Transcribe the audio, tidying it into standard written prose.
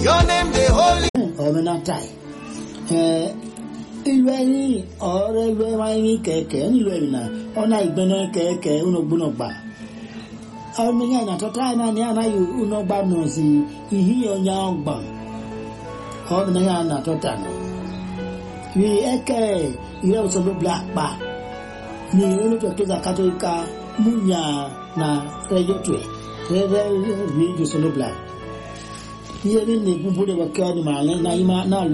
Your name the holy. Omenatai. Ilweni ore ilweni keke ilweni na ona igbena keke unogba. Omenya na tota na ni ana yu unogba no si ihi onya ogba. Omenya na tota no. Wi eke ile so black ba. Ni unu to keza katolika munya na rejotwe. Reve wi so black. Iye ni bubu de wakani ma na ima na